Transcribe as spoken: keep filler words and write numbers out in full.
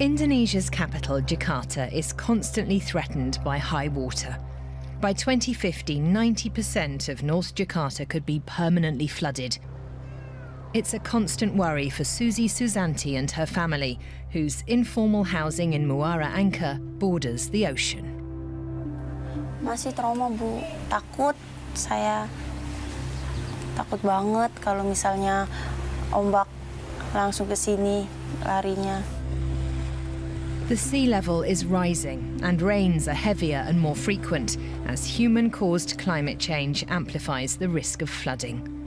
Indonesia's capital, Jakarta, is constantly threatened by high water. By twenty fifty, ninety percent of North Jakarta could be permanently flooded. It's a constant worry for Suzy Susanti and her family, whose informal housing in Muara Angke borders the ocean. Masih trauma, Bu. Takut. Saya takut banget kalau misalnya ombak langsung ke sini larinya. The sea level is rising and rains are heavier and more frequent as human-caused climate change amplifies the risk of flooding.